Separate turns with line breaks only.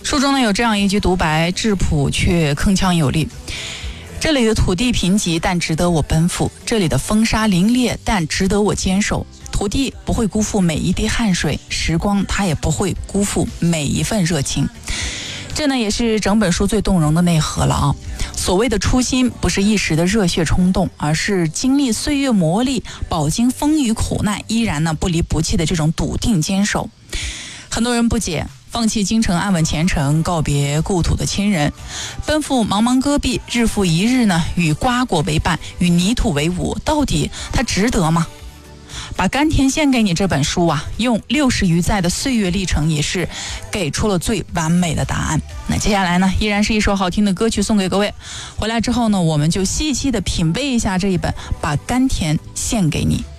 书中呢有这样一句独白，质朴却铿锵有力。这里的土地贫瘠，但值得我奔赴；这里的风沙凛冽，但值得我坚守。土地不会辜负每一滴汗水，时光它也不会辜负每一份热情。这呢也是整本书最动容的内核了啊！所谓的初心，不是一时的热血冲动，而是经历岁月磨砺，饱经风雨苦难，依然呢不离不弃的这种笃定坚守。很多人不解，放弃京城安稳前程，告别故土的亲人，奔赴茫茫戈壁，日复一日呢，与瓜果为伴，与泥土为伍，到底它值得吗？把甘甜献给你这本书啊，用60余载的岁月历程，也是给出了最完美的答案。那接下来呢，依然是一首好听的歌曲送给各位。回来之后呢，我们就细细的品味一下这一本《把甘甜献给你》。